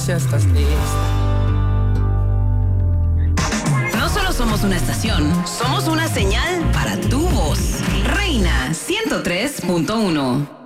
Ya estás lista. No solo somos una estación, somos una señal para tu voz. Reina 103.1.